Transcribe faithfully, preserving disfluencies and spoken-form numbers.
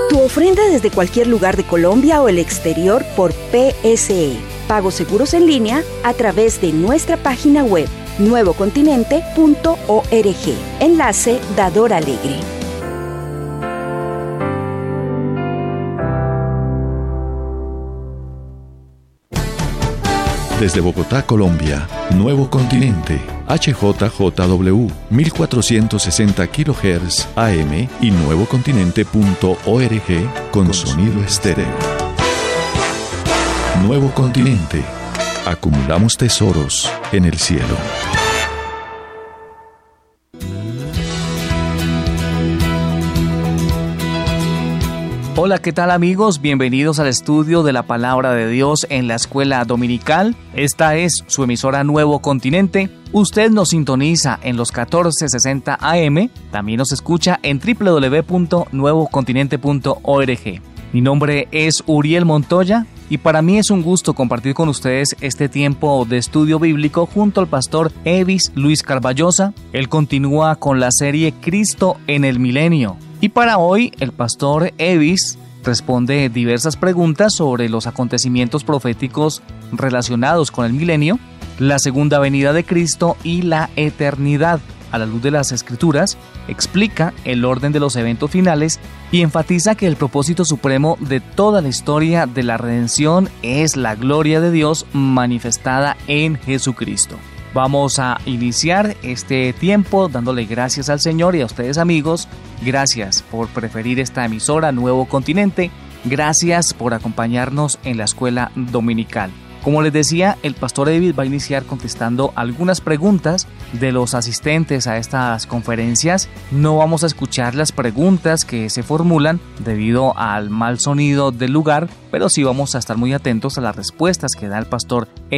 Tu ofrenda desde cualquier lugar de Colombia o el exterior por P S E. Pagos seguros en línea a través de nuestra página web nuevo continente punto org. Enlace Dador Alegre. Desde Bogotá, Colombia, Nuevo Continente, H J J W, mil cuatrocientos sesenta kilohertz A M y nuevo continente punto org con sonido estéreo. Nuevo Continente. Acumulamos tesoros en el cielo. Hola, ¿qué tal amigos? Bienvenidos al estudio de la Palabra de Dios en la Escuela Dominical. Esta es su emisora Nuevo Continente. Usted nos sintoniza en los catorce sesenta A M. También nos escucha en doble u doble u doble u punto nuevo continente punto org. Mi nombre es Uriel Montoya y para mí es un gusto compartir con ustedes este tiempo de estudio bíblico junto al pastor Evis Luis Carballosa. Él continúa con la serie Cristo en el Milenio. Y para hoy, el pastor Evis responde diversas preguntas sobre los acontecimientos proféticos relacionados con el milenio, la segunda venida de Cristo y la eternidad. A la luz de las Escrituras, explica el orden de los eventos finales y enfatiza que el propósito supremo de toda la historia de la redención es la gloria de Dios manifestada en Jesucristo. Vamos a iniciar este tiempo dándole gracias al Señor y a ustedes amigos. Gracias por preferir esta emisora Nuevo Continente. Gracias por acompañarnos en la escuela dominical. Como les decía, el pastor David va a iniciar contestando algunas preguntas de los asistentes a estas conferencias. No vamos a escuchar las preguntas que se formulan debido al mal sonido del lugar, pero sí vamos a estar muy atentos a las respuestas que da el pastor